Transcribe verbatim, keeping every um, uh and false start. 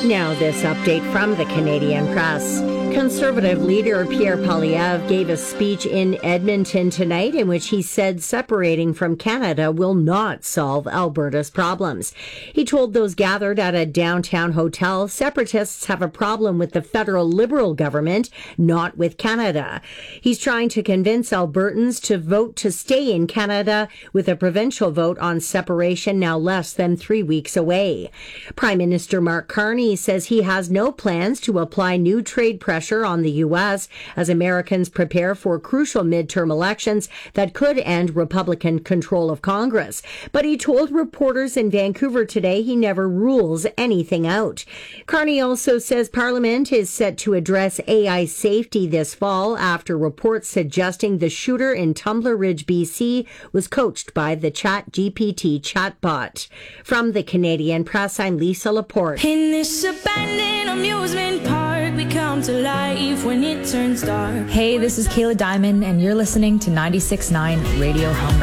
Now this update from the Canadian Press. Conservative leader Pierre Poilievre gave a speech in Edmonton tonight in which he said separating from Canada will not solve Alberta's problems. He told those gathered at a downtown hotel separatists have a problem with the federal Liberal government, not with Canada. He's trying to convince Albertans to vote to stay in Canada with a provincial vote on separation now less than three weeks away. Prime Minister Mark Carney says he has no plans to apply new trade pressure on the U S as Americans prepare for crucial midterm elections that could end Republican control of Congress. But he told reporters in Vancouver today he never rules anything out. Carney also says Parliament is set to address A I safety this fall after reports suggesting the shooter in Tumbler Ridge, B C was coached by the ChatGPT chatbot. From the Canadian Press, I'm Lisa Laporte. In this abandoned amusement park, we come to life when it turns dark. Hey, this is Kayla Diamond, and you're listening to ninety-six point nine Radio Home.